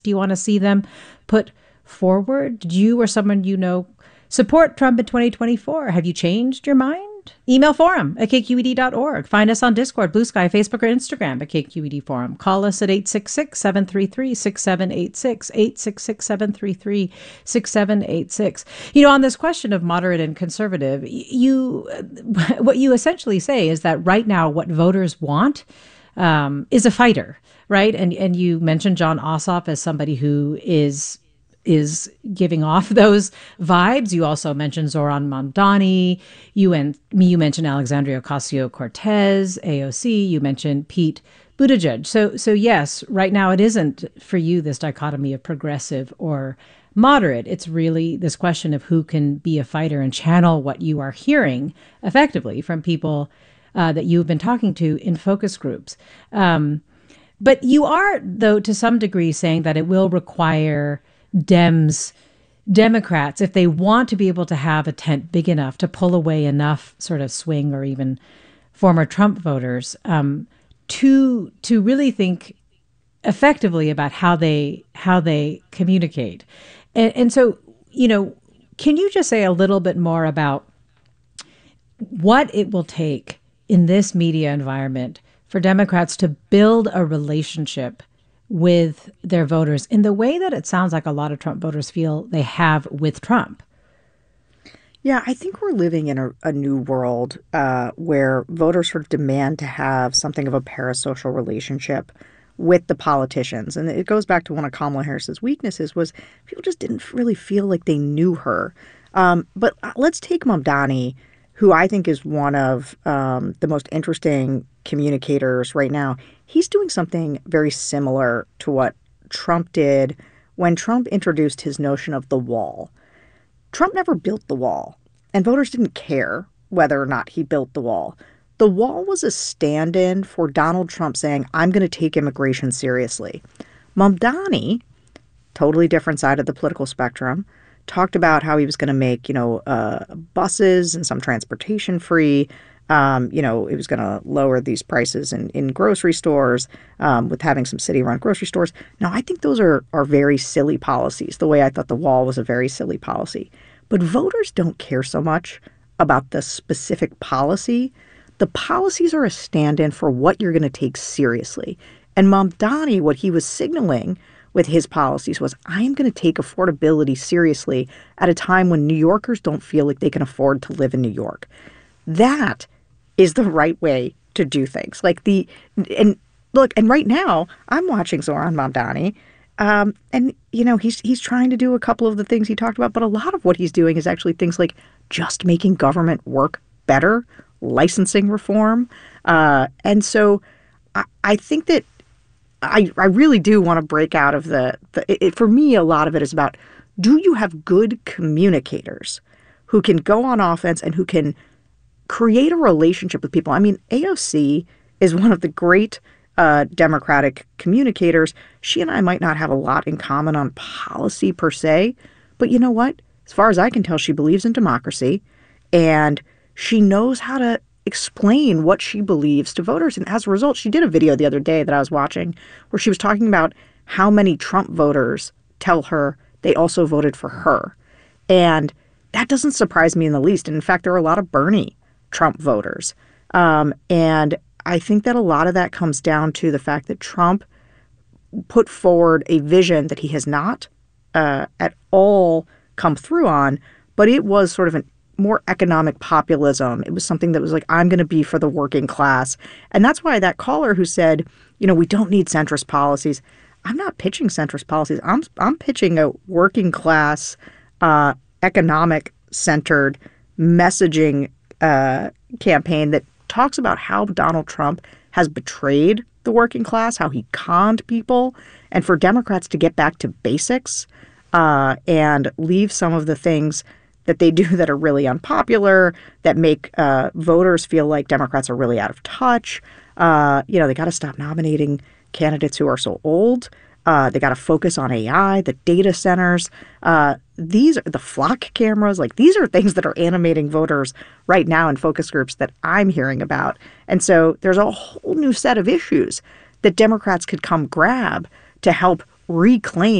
do you want to see them put forward? Did you or someone you know support Trump in 2024? Have you changed your mind? Email forum@kqed.org. Find us on Discord, Blue Sky, Facebook, or Instagram at KQED Forum. Call us at 866-733-6786, 866-733-6786. You know, on this question of moderate and conservative, what you essentially say is that right now what voters want is a fighter, right? And you mentioned Jon Ossoff as somebody who is giving off those vibes. You also mentioned Zohran Mamdani. You mentioned Alexandria Ocasio-Cortez, AOC. You mentioned Pete Buttigieg. So yes, right now it isn't for you this dichotomy of progressive or moderate. It's really this question of who can be a fighter and channel what you are hearing effectively from people that you've been talking to in focus groups. But you are, though, to some degree saying that it will require Democrats, if they want to be able to have a tent big enough to pull away enough sort of swing or even former Trump voters, to really think effectively about how they communicate. And so, you know, can you just say a little bit more about what it will take in this media environment for Democrats to build a relationship with their voters in the way that it sounds like a lot of Trump voters feel they have with Trump? Yeah, I think we're living in a new world where voters sort of demand to have something of a parasocial relationship with the politicians. And it goes back to one of Kamala Harris's weaknesses was people just didn't really feel like they knew her. But let's take Mamdani, who I think is one of the most interesting communicators right now. He's doing something very similar to what Trump did when Trump introduced his notion of the wall. Trump never built the wall, and voters didn't care whether or not he built the wall. The wall was a stand-in for Donald Trump saying, I'm going to take immigration seriously. Mamdani, totally different side of the political spectrum, talked about how he was going to make, buses and some transportation free. It was going to lower these prices in grocery stores with having some city-run grocery stores. Now, I think those are very silly policies, the way I thought the wall was a very silly policy. But voters don't care so much about the specific policy. The policies are a stand-in for what you're going to take seriously. And Mamdani, what he was signaling with his policies was, I am going to take affordability seriously at a time when New Yorkers don't feel like they can afford to live in New York. That is the right way to do things. And right now I'm watching Zohran Mamdani, and he's trying to do a couple of the things he talked about, but a lot of what he's doing is actually things like just making government work better, licensing reform, and so I think that I really do want to break out of for me, a lot of it is about, do you have good communicators who can go on offense and who can create a relationship with people? I mean, AOC is one of the great Democratic communicators. She and I might not have a lot in common on policy per se, but you know what? As far as I can tell, she believes in democracy, and she knows how to explain what she believes to voters. And as a result, she did a video the other day that I was watching where she was talking about how many Trump voters tell her they also voted for her. And that doesn't surprise me in the least. And in fact, there are a lot of Bernie Trump voters. And I think that a lot of that comes down to the fact that Trump put forward a vision that he has not at all come through on, but it was sort of an more economic populism. It was something that was like, I'm going to be for the working class. And that's why that caller who said, we don't need centrist policies. I'm not pitching centrist policies. I'm pitching a working class, economic centered messaging campaign that talks about how Donald Trump has betrayed the working class, how he conned people, and for Democrats to get back to basics and leave some of the things that they do that are really unpopular, that make voters feel like Democrats are really out of touch. They got to stop nominating candidates who are so old. They got to focus on AI, the data centers. These are the flock cameras. These are things that are animating voters right now in focus groups that I'm hearing about. And so there's a whole new set of issues that Democrats could come grab to help reclaim